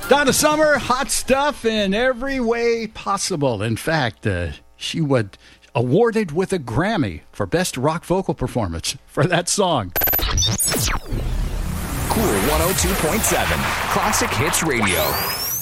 Donna Summer, hot stuff in every way possible. In fact, she was awarded with a Grammy for Best Rock Vocal Performance for that song. Cool 102.7 Classic Hits Radio.